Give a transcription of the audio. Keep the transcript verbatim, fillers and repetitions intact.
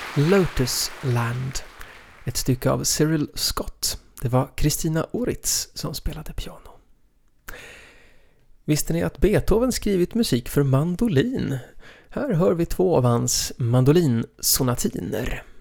Lotus Land, ett stycke av Cyril Scott. Det var Christina Oritz som spelade piano. Visste ni att Beethoven skrivit musik för mandolin? Här hör vi två av hans mandolinsonatiner.